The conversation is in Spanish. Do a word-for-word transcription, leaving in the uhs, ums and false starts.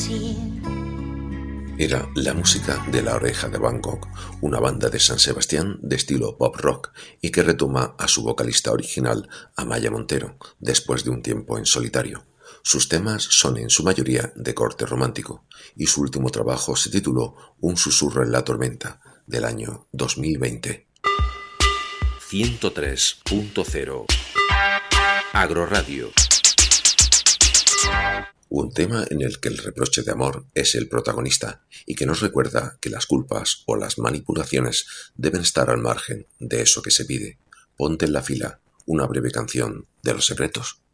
Era la música de La Oreja de Van Gogh, una banda de San Sebastián de estilo pop rock y que retoma a su vocalista original, Amaia Montero, después de un tiempo en solitario. Sus temas son en su mayoría de corte romántico y su último trabajo se tituló Un susurro en la tormenta, del año dos mil veinte. ciento tres punto cero Agroradio. Un tema en el que el reproche de amor es el protagonista y que nos recuerda que las culpas o las manipulaciones deben estar al margen de eso que se pide. Ponte en la fila, una breve canción de Los Secretos.